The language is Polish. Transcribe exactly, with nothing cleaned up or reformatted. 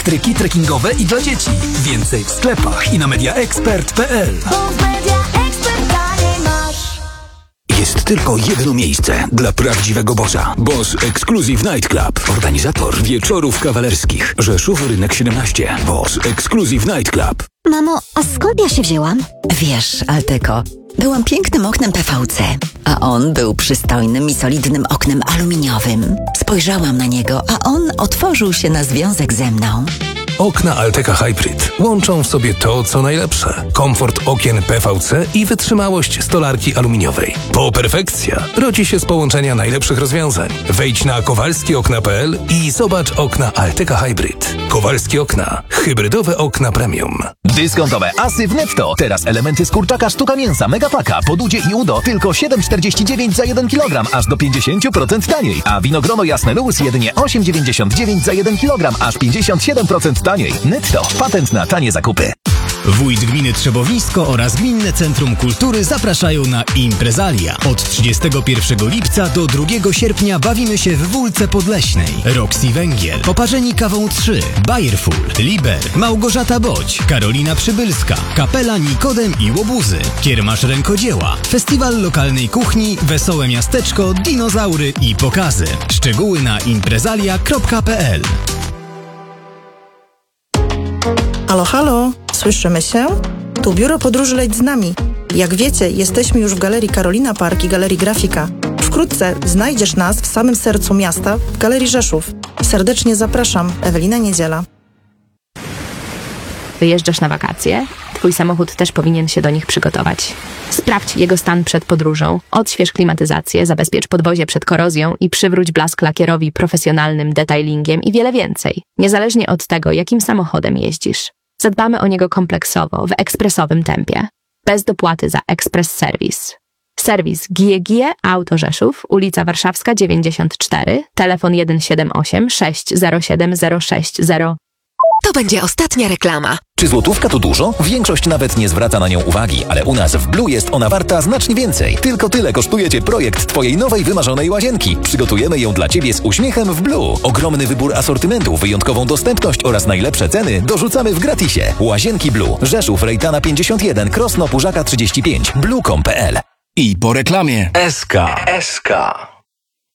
elektryki, trekkingowe i dla dzieci. Więcej w sklepach i na mediaexpert kropka p l. Jest tylko jedno miejsce dla prawdziwego bossa. Boss Exclusive Night Club. Organizator wieczorów kawalerskich. Rzeszów, Rynek siedemnaście. Boss Exclusive Night Club. Mamo, a skąd ja się wzięłam? Wiesz, Alteko, byłam pięknym oknem P V C, a on był przystojnym i solidnym oknem aluminiowym. Spojrzałam na niego, a on otworzył się na związek ze mną. Okna Alteka Hybrid łączą w sobie to, co najlepsze. Komfort okien P V C i wytrzymałość stolarki aluminiowej. Po perfekcja rodzi się z połączenia najlepszych rozwiązań. Wejdź na kowalskie okna kropka p l i zobacz okna Alteka Hybrid. Kowalskie okna. Hybrydowe okna premium. Dyskontowe asy w Netto. Teraz elementy z kurczaka sztuka mięsa Megapaka, podudzie i udo tylko siedem czterdzieści dziewięć za jeden kilogram, aż do pięćdziesiąt procent taniej. A winogrono jasne Luz jedynie osiem dziewięćdziesiąt dziewięć za jeden kilogram, aż pięćdziesiąt siedem procent taniej. Netto. Patent na tanie zakupy. Wójt Gminy Trzewowisko oraz Gminne Centrum Kultury zapraszają na Imprezalia. Od trzydziestego pierwszego lipca do drugiego sierpnia bawimy się w Wólce Podleśnej. Roxy Węgiel, Poparzeni Kawą trzy, Bayerful, Liber, Małgorzata Boć, Karolina Przybylska, Kapela Nikodem i Łobuzy, Kiermasz Rękodzieła, Festiwal Lokalnej Kuchni, Wesołe Miasteczko, Dinozaury i pokazy. Szczegóły na imprezalia kropka p l. Halo, halo, słyszymy się? Tu Biuro Podróży Leć z nami. Jak wiecie, jesteśmy już w Galerii Karolina Park i Galerii Grafika. Wkrótce znajdziesz nas w samym sercu miasta, w Galerii Rzeszów. Serdecznie zapraszam, Ewelina Niedziela. Wyjeżdżasz na wakacje? Twój samochód też powinien się do nich przygotować. Sprawdź jego stan przed podróżą, odśwież klimatyzację, zabezpiecz podwozie przed korozją i przywróć blask lakierowi profesjonalnym detailingiem i wiele więcej. Niezależnie od tego, jakim samochodem jeździsz. Zadbamy o niego kompleksowo, w ekspresowym tempie. Bez dopłaty za ekspres serwis. Serwis G G G Auto Rzeszów, ulica Warszawska dziewięćdziesiąt cztery, telefon jeden siedem osiem sześć zero siedem zero sześć zero. To będzie ostatnia reklama. Czy złotówka to dużo? Większość nawet nie zwraca na nią uwagi, ale u nas w Blue jest ona warta znacznie więcej. Tylko tyle kosztuje Cię projekt Twojej nowej wymarzonej łazienki. Przygotujemy ją dla Ciebie z uśmiechem w Blue. Ogromny wybór asortymentu, wyjątkową dostępność oraz najlepsze ceny dorzucamy w gratisie. Łazienki Blue. Rzeszów, Rejtana pięćdziesiąt jeden, Krosno, Pużaka trzydzieści pięć, blue kropka com kropka p l. I po reklamie. S K. S K.